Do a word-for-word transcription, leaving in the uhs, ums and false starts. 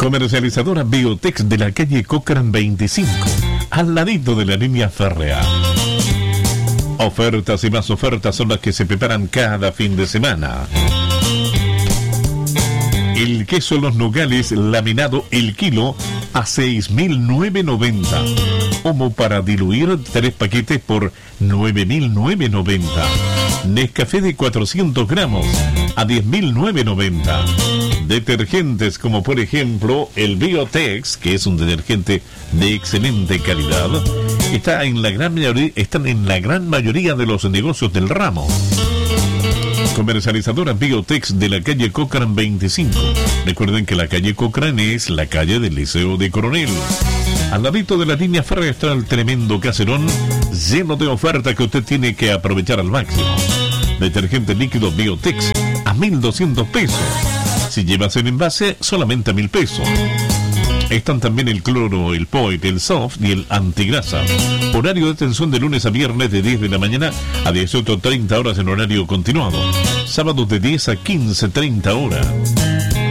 Comercializadora Biotex de la calle Cochrane veinticinco, al ladito de la línea férrea. Ofertas y más ofertas son las que se preparan cada fin de semana. El queso Los Nogales laminado el kilo a seis mil novecientos noventa. Como para diluir tres paquetes por nueve mil novecientos noventa. Nescafé de cuatrocientos gramos a diez mil novecientos noventa. Detergentes como por ejemplo el Biotex, que es un detergente de excelente calidad, está en la gran mayoría, están en la gran mayoría de los negocios del ramo. Comercializadora Biotex de la calle Cochrane veinticinco. Recuerden que la calle Cochrane es la calle del Liceo de Coronel. Al ladito de la línea férrea está el tremendo caserón lleno de ofertas que usted tiene que aprovechar al máximo. Detergente líquido Biotex a mil doscientos pesos. Si llevas el envase, solamente a mil pesos. Están también el cloro, el Poit, el soft y el antigrasa. Horario de atención de lunes a viernes de diez de la mañana a dieciocho treinta horas en horario continuado. Sábados de diez a quince treinta horas.